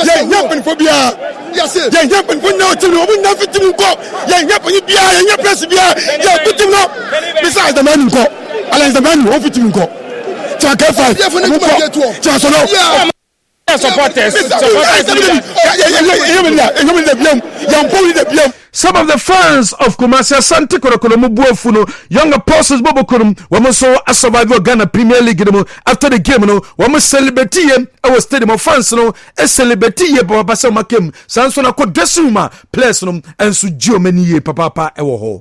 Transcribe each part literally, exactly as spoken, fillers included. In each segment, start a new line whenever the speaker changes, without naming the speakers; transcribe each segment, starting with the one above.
Yeah, yapping for Bia. Yes, yeah, yapping for no to know nothing to go. Yeah, yapping Bia, and your press Bia. Yeah, put him up. Besides the man who go. Unless the man who offered him go. Chaka five. Yeah, for the Chaka no. Yeah.
Supporters,
some of the fans of Kumasi Asante Korokono Buafuno, young apostles Bobo Kurum, woman so a survivor Ghana Premier League after the game, no, woman celebrity, I was stadium of fans, no, a celebrity, Baba Makim, Sansona Kodesuma, Plesnum, and Sujio Meni, Papa Ewoho.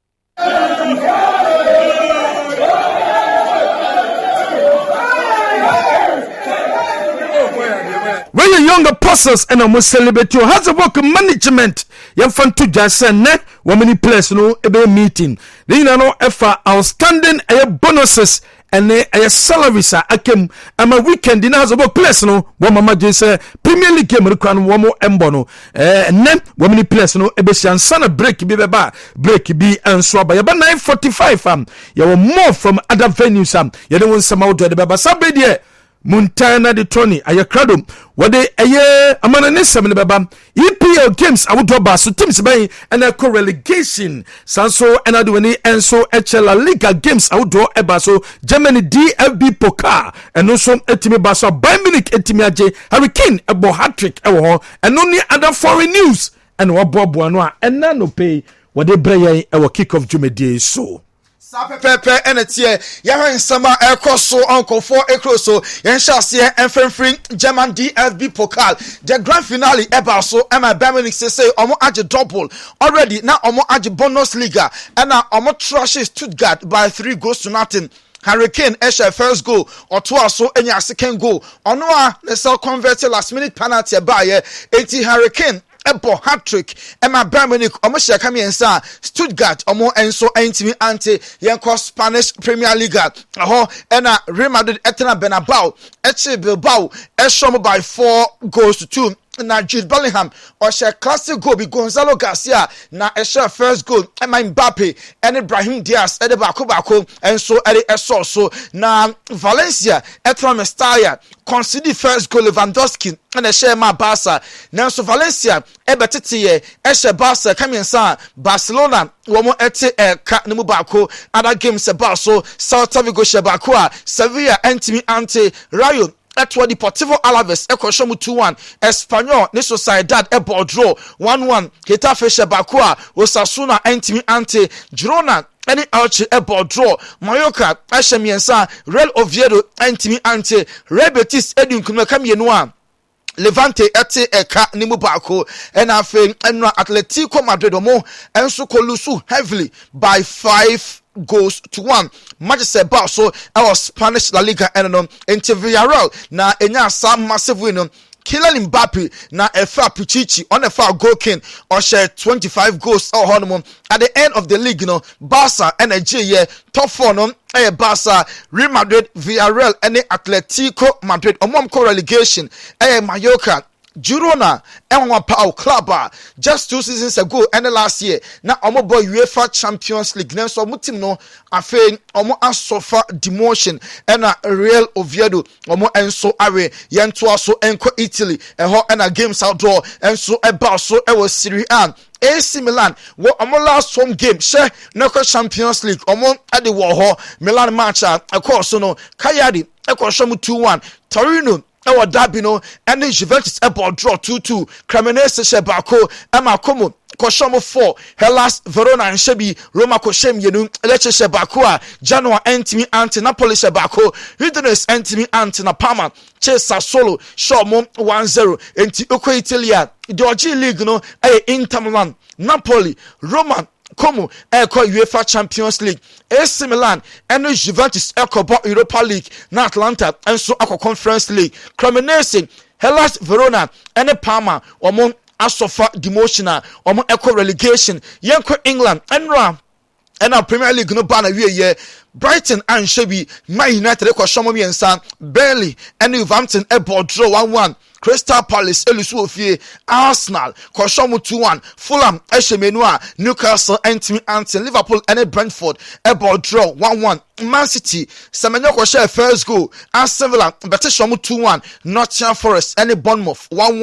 When your young apostles and almost celebrate your has a work management, you fan to just send net woman place no ebe meeting. Then you know if outstanding a bonuses and a salaries are akem am a weekend in has a work place no one mama just say Premier League game require one more embono eh and then woman place no ebe shan sana break be ba break be and so by about nine forty-five am you were more from other venues am you don't want some out to the baba sabedi Montana de Tony ayakradom wode eye amana ne sem ne beba E P L games awodo ba so teams ban and a relegation sanso enado wani enso H L La Liga games awodo eba so Germany D F B Pokal eno so etimi ba so Bayern Munich etimi age Hurricane ebo hat-trick ewo ho eno ni other foreign news and waboabo ano a enna no pay wode breye ewo kick off Jumedie so
Pepe enetie yahan sama ekoso uncle for ekroso yenshase enfremfri German D F B Pokal the grand finale eba so Emma Bayern Munich say omo age double already now omo age bonus liga and now omo trash Stuttgart by three goals to nothing. Hurricane Esha first goal or two so enya second goal ono a the cell converted last minute penalty by eighty Hurricane Ebo hat-trick Emma Bayern Munich omo shaka miensa Stuttgart omo enso entimi ante yenko Spanish Premier League aho ena Real Madrid etena Bernabeu eche Bilbao eshomo by four goals to two. Na Jude Bellingham or share classic goal be Gonzalo Garcia na a share first goal Emma Mbappe and Ibrahim Diaz ede bako bako and so ede eso so na Valencia etra Mestalla concede first goal Lewandowski and a share ma Barca now so Valencia ebetete e share Barca kamiensa Barcelona womo ete e ka nemu bako other games about so Celta Vigo share bako a Sevilla entimi ante Rayo Etwa Deportivo Alaves ekoshomu two one Espanyol ne Sociedad ebo draw one one Getafe Shebakua Osasuna entimi ante Girona any Elche ebo draw Mallorca Ashemiensa Real Oviedo entimi ante Real Betis edun kumeka mienua Levante ete eka nimu bako and afen enra Atletico Madrid omo enso kolusu heavily by five goals to one. Manchester Bar so our Spanish La Liga and no into Villarreal na enya some massive win. Kylian Mbappe na efa Pichichi on a foul goal king or share twenty-five goals or honeymoon at the end of the league, you know, Barca and a G yeah, top four no eh Barca, Real Madrid, Villarreal and Atletico Madrid among co-relegation eh Mallorca Girona and one power club just two seasons ago and the last year now omo boy UEFA Champions League now so mutim no afen omo asofa demotion and a Real Oviedo omo enso awe yento aso enko Italy eho and a games outdoor and so about so e was Serie A A C Milan what omo last home game share Noko Champions League omo ade wo ho Milan match a course no Cagliari e ko shomu two one Torino Ewa Dabino and the Juventus airport draw two two. Cremonese Shebako Emma Como Koshomo four Hellas Verona and Shebi Roma Koshem Yenu Lecce Shebakua Genoa Entimi Ante Napoli Shebako Udinese Entimi Ante Napama Che Sassuolo Shomon one zero Enti Uko Italia the G League no eh Inter Milan Napoli Roma Como Eko UEFA Champions League A C Milan and Juventus Eko Europa League na Atlanta and so Eko Conference League Cremonese Hellas Verona and Parma among asofa demotional among Eko relegation Yenko England and Ram and our Premier League no banner ye Brighton and Shebi Man United Eko Shomomi and San Burnley and Wolverhampton Ebo draw one one Crystal Palace Elusu Ofie Arsenal Koshomu two one Fulham Eshemenua Newcastle Entimi Ante Liverpool and Brentford Ebo draw one one Man City Semenyo Koshe first goal Aston Villa Betishomu two one Nottingham Forest and Bournemouth one one